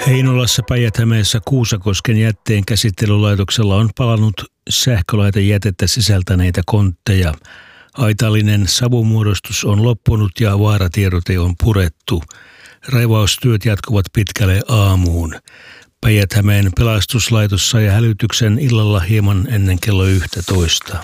Heinolassa Päijät-Hämeessä Kuusakosken jätteen käsittelylaitoksella on palannut sähkölaitejätettä sisältäneitä kontteja. Haitallinen savumuodostus on loppunut ja vaaratiedote on purettu. Raivaustyöt jatkuvat pitkälle aamuun. Päijät-Hämeen pelastuslaitos sai hälytyksen illalla hieman ennen kello 11.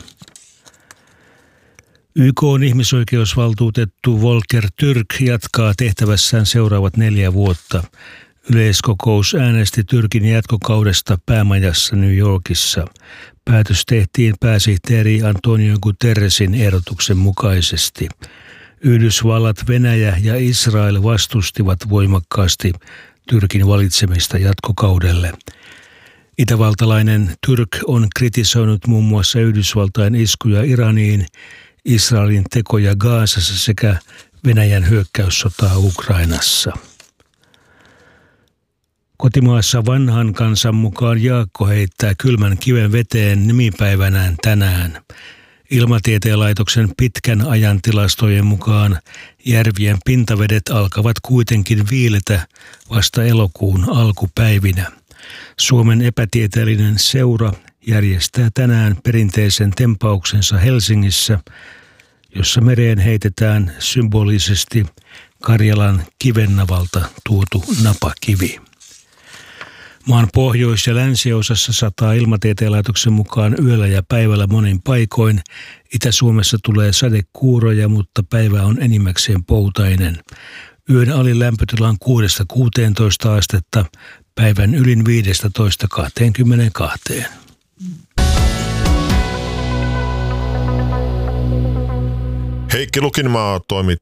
YK:n ihmisoikeusvaltuutettu Volker Türk jatkaa tehtävässään seuraavat 4 vuotta. Yleiskokous äänesti Türkin jatkokaudesta päämajassa New Yorkissa. Päätös tehtiin pääsihteeri Antonio Guterresin ehdotuksen mukaisesti. Yhdysvallat, Venäjä ja Israel vastustivat voimakkaasti Türkin valitsemista jatkokaudelle. Itävaltalainen Türk on kritisoinut muun muassa Yhdysvaltain iskuja Iraniin, Israelin tekoja Gazassa sekä Venäjän hyökkäyssotaa Ukrainassa. Kotimaassa vanhan kansan mukaan Jaakko heittää kylmän kiven veteen nimipäivänään tänään. Ilmatieteen laitoksen pitkän ajan tilastojen mukaan järvien pintavedet alkavat kuitenkin viiletä vasta elokuun alkupäivinä. Suomen epätieteellinen seura järjestää tänään perinteisen tempauksensa Helsingissä, jossa mereen heitetään symbolisesti Karjalan kivennavalta tuotu napakivi. Maan pohjois- ja länsiosassa sataa Ilmatieteen laitoksen mukaan yöllä ja päivällä monin paikoin. Itä-Suomessa tulee sadekuuroja, mutta päivä on enimmäkseen poutainen. Yön alin lämpötila on 6-16 astetta, päivän ylin 15-22. Heikki Lukinmaa toimitti